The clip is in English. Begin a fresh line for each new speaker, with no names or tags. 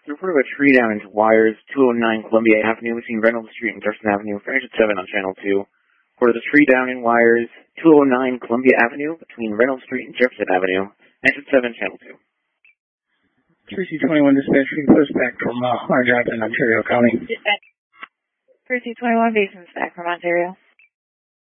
Report of a tree down into wires, 209 Columbia Avenue between Reynolds Street and Jefferson Avenue, for Exit 7 on Channel 2. Report of the tree down in wires, 209 Columbia Avenue between Reynolds Street and Jefferson Avenue, Exit 7, Channel 2.
3C21 dispatch request back from Hard Drive in Ontario County.
3C21 Basements back from Ontario.